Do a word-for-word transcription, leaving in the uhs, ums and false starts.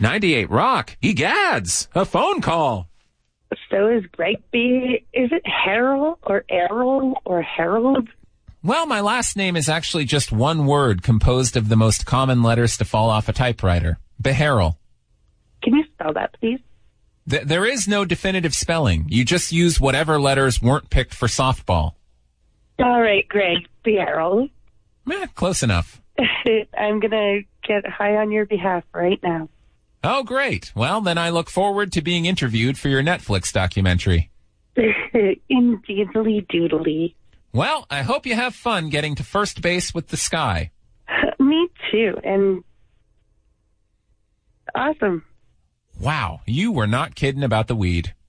ninety-eight Rock. Egads. A phone call. So is Greg B. Is it Harold or Errol or Harold? Well, my last name is actually just one word composed of the most common letters to fall off a typewriter. Beharrell. Can you spell that, please? Th- there is no definitive spelling. You just use whatever letters weren't picked for softball. All right, Greg B. Harold. Eh, close enough. I'm going to get high on your behalf right now. Oh, great. Well, then I look forward to being interviewed for your Netflix documentary. Indeedly doodly. Well, I hope you have fun getting to first base with the sky. Me too, and awesome. Wow, you were not kidding about the weed.